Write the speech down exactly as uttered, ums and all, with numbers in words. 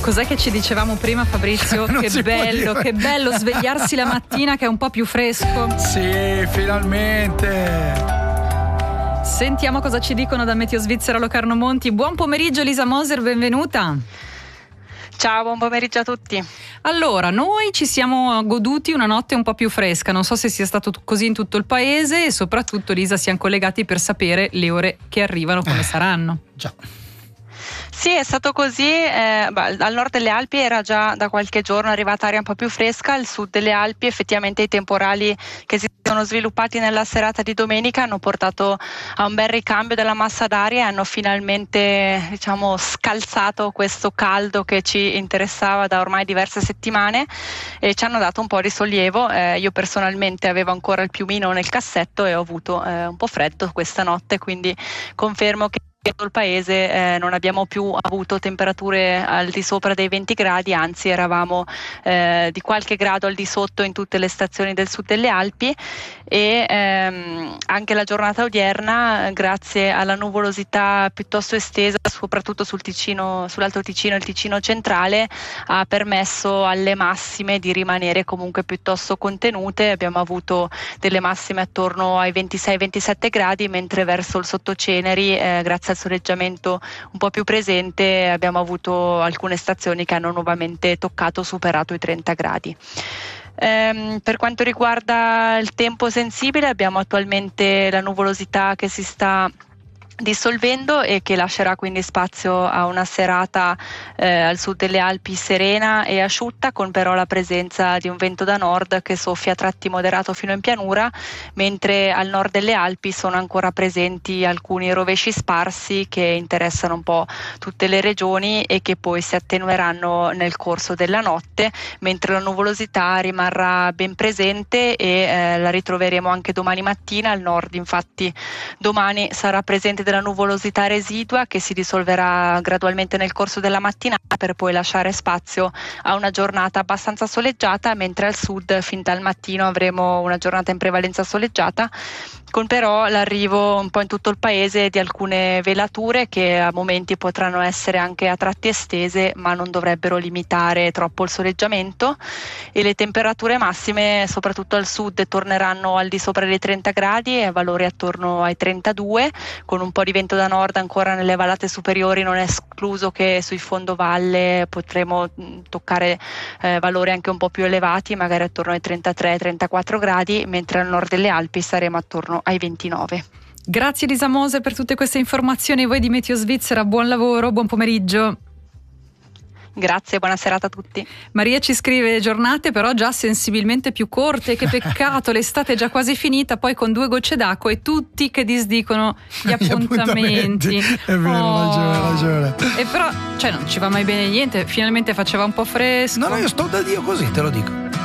Cos'è che ci dicevamo prima, Fabrizio? Non Che si può bello, dire. che bello svegliarsi la mattina che è un po' più fresco. Sì, finalmente. Sentiamo cosa ci dicono da Meteo Svizzera Locarno Monti. Buon pomeriggio Lisa Moser, benvenuta. Ciao, buon pomeriggio a tutti. Allora, noi ci siamo goduti una notte un po' più fresca, non so se sia stato t- così in tutto il paese e soprattutto, Lisa, siamo collegati per sapere le ore che arrivano, come saranno. Già. Sì, è stato così, eh, beh, al nord delle Alpi era già da qualche giorno arrivata aria un po' più fresca, al sud delle Alpi effettivamente i temporali che si sono sviluppati nella serata di domenica hanno portato a un bel ricambio della massa d'aria e hanno finalmente, diciamo, scalzato questo caldo che ci interessava da ormai diverse settimane e ci hanno dato un po' di sollievo. Eh, io personalmente avevo ancora il piumino nel cassetto e ho avuto eh, un po' freddo questa notte, quindi confermo che in tutto il paese eh, non abbiamo più avuto temperature al di sopra dei venti gradi, anzi eravamo eh, di qualche grado al di sotto in tutte le stazioni del sud delle Alpi e ehm, anche la giornata odierna, grazie alla nuvolosità piuttosto estesa soprattutto sul Ticino, sull'Alto Ticino e il Ticino centrale, ha permesso alle massime di rimanere comunque piuttosto contenute. Abbiamo avuto delle massime attorno ai ventisei ventisette gradi, mentre verso il Sottoceneri, eh, grazie al soleggiamento un po' più presente, abbiamo avuto alcune stazioni che hanno nuovamente toccato, superato i trenta gradi. Ehm, per quanto riguarda il tempo sensibile, abbiamo attualmente la nuvolosità che si sta dissolvendo e che lascerà quindi spazio a una serata eh, al sud delle Alpi serena e asciutta, con però la presenza di un vento da nord che soffia a tratti moderato fino in pianura, mentre al nord delle Alpi sono ancora presenti alcuni rovesci sparsi che interessano un po' tutte le regioni e che poi si attenueranno nel corso della notte, mentre la nuvolosità rimarrà ben presente e eh, la ritroveremo anche domani mattina. Al nord infatti domani sarà presente della nuvolosità residua che si dissolverà gradualmente nel corso della mattinata per poi lasciare spazio a una giornata abbastanza soleggiata, mentre al sud fin dal mattino avremo una giornata in prevalenza soleggiata, con però l'arrivo un po' in tutto il paese di alcune velature che a momenti potranno essere anche a tratti estese, ma non dovrebbero limitare troppo il soleggiamento, e le temperature massime soprattutto al sud torneranno al di sopra dei trenta gradi e a valori attorno ai trentadue, con un po' di vento da nord ancora nelle vallate superiori. Non è escluso che sui fondovalle potremo toccare eh, valori anche un po' più elevati, magari attorno ai trentatré trentaquattro gradi, mentre al nord delle Alpi saremo attorno ai ventinove. Grazie Lisa Moser per tutte queste informazioni. Voi di Meteo Svizzera, buon lavoro, buon pomeriggio. Grazie, buona serata a tutti. Maria ci scrive: giornate però già sensibilmente più corte, che peccato, l'estate è già quasi finita, poi con due gocce d'acqua e tutti che disdicono gli appuntamenti. È vero, Oh. ragione, ragione. E però, cioè, non ci va mai bene niente, finalmente faceva un po' fresco. No, no, io sto da Dio così, te lo dico.